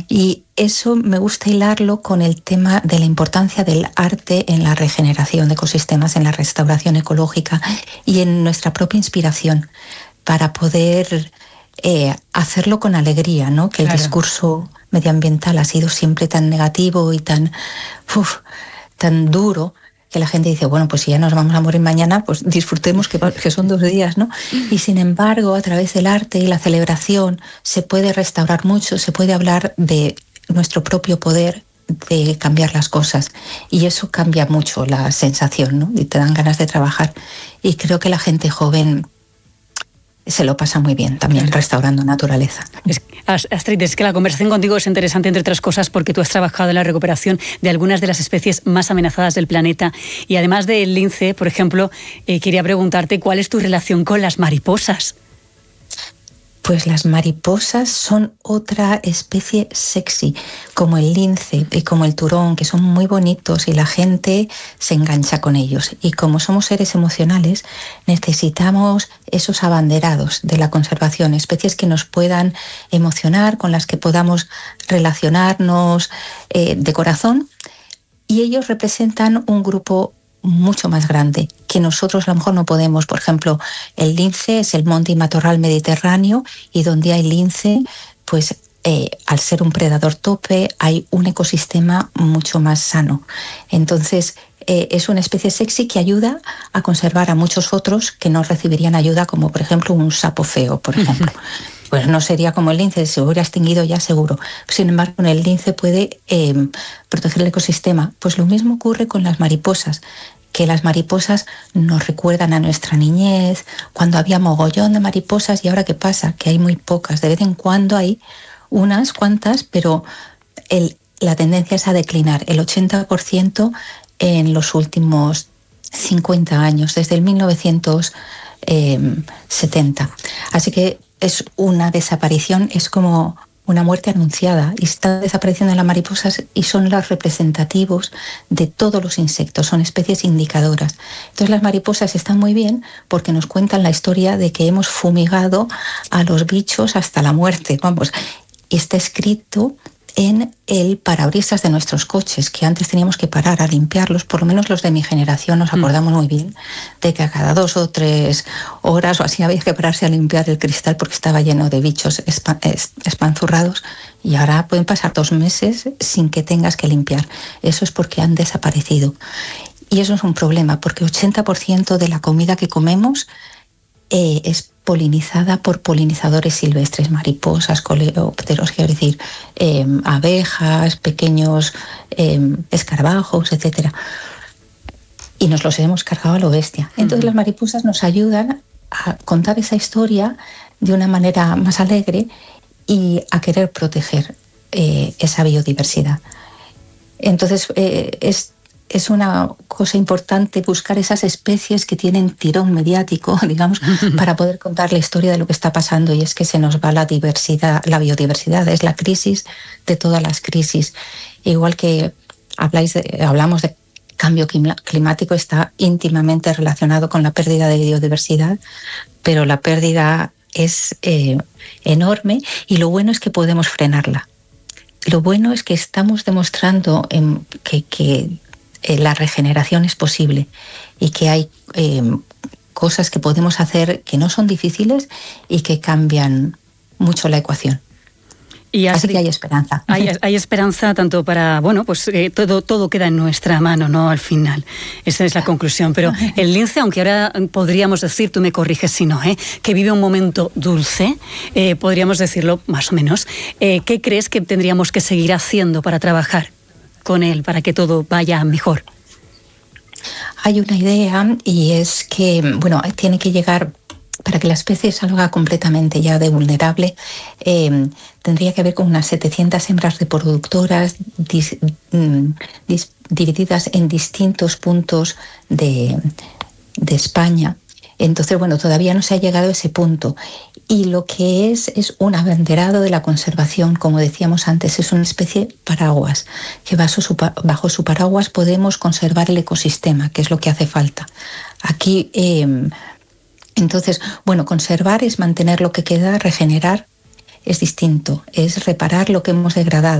Y eso me gusta hilarlo con el tema de la importancia del arte en la regeneración de ecosistemas, en la restauración ecológica y en nuestra propia inspiración para poder hacerlo con alegría, ¿no? Que el discurso medioambiental ha sido siempre tan negativo y tan duro, que la gente dice, bueno, pues si ya nos vamos a morir mañana, pues disfrutemos que son 2 días, ¿no? Y sin embargo, a través del arte y la celebración se puede restaurar mucho, se puede hablar de nuestro propio poder de cambiar las cosas. Y eso cambia mucho la sensación, ¿no? Y te dan ganas de trabajar. Y creo que la gente joven se lo pasa muy bien también restaurando naturaleza. Astrid, es que la conversación contigo es interesante, entre otras cosas, porque tú has trabajado en la recuperación de algunas de las especies más amenazadas del planeta. Y además del lince, por ejemplo, quería preguntarte cuál es tu relación con las mariposas. Pues las mariposas son otra especie sexy, como el lince y como el turón, que son muy bonitos y la gente se engancha con ellos. Y como somos seres emocionales, necesitamos esos abanderados de la conservación, especies que nos puedan emocionar, con las que podamos relacionarnos de corazón. Y ellos representan un grupo mucho más grande, que nosotros a lo mejor no podemos. Por ejemplo, el lince es el monte y matorral mediterráneo, y donde hay lince, pues al ser un predador tope, hay un ecosistema mucho más sano. Entonces, es una especie sexy que ayuda a conservar a muchos otros que no recibirían ayuda, como por ejemplo un sapo feo, por ejemplo. Pues no sería como el lince, se hubiera extinguido ya seguro. Sin embargo, el lince puede proteger el ecosistema. Pues lo mismo ocurre con las mariposas, que las mariposas nos recuerdan a nuestra niñez, cuando había mogollón de mariposas, y ahora ¿qué pasa? Que hay muy pocas. De vez en cuando hay unas cuantas, pero la tendencia es a declinar. El 80% en los últimos 50 años, desde el 1970. Así que es una desaparición, es como una muerte anunciada, y está desapareciendo las mariposas, y son los representativos de todos los insectos, son especies indicadoras. Entonces las mariposas están muy bien porque nos cuentan la historia de que hemos fumigado a los bichos hasta la muerte, vamos, y está escrito en el parabrisas de nuestros coches, que antes teníamos que parar a limpiarlos. Por lo menos los de mi generación nos acordamos muy bien de que a cada 2 o 3 horas o así había que pararse a limpiar el cristal porque estaba lleno de bichos espanzurrados, y ahora pueden pasar 2 meses sin que tengas que limpiar. Eso es porque han desaparecido. Y eso es un problema, porque 80% de la comida que comemos es polinizada por polinizadores silvestres, mariposas, coleópteros, quiero decir, abejas, pequeños escarabajos, etc. Y nos los hemos cargado a lo bestia. Entonces las mariposas nos ayudan a contar esa historia de una manera más alegre y a querer proteger esa biodiversidad. Entonces es una cosa importante buscar esas especies que tienen tirón mediático, digamos, para poder contar la historia de lo que está pasando. Y es que se nos va la biodiversidad, es la crisis de todas las crisis. Igual que hablamos de cambio climático, está íntimamente relacionado con la pérdida de biodiversidad, pero la pérdida es enorme, y lo bueno es que podemos frenarla. Lo bueno es que estamos demostrando que la regeneración es posible, y que hay cosas que podemos hacer que no son difíciles y que cambian mucho la ecuación. Y así que hay esperanza. Hay esperanza tanto para, bueno, pues todo queda en nuestra mano, ¿no? Al final. Esa es la conclusión. Pero el lince, aunque ahora podríamos decir, tú me corriges si no, que vive un momento dulce, podríamos decirlo más o menos. ¿Qué crees que tendríamos que seguir haciendo para trabajar con él, para que todo vaya mejor? Hay una idea, y es que, bueno, tiene que llegar, para que la especie salga completamente ya de vulnerable, tendría que haber con unas 700 hembras reproductoras divididas en distintos puntos de España. Entonces, bueno, todavía no se ha llegado a ese punto. Y lo que es un abanderado de la conservación, como decíamos antes, es una especie paraguas, que bajo su paraguas podemos conservar el ecosistema, que es lo que hace falta. Aquí, entonces, bueno, conservar es mantener lo que queda, regenerar es distinto, es reparar lo que hemos degradado.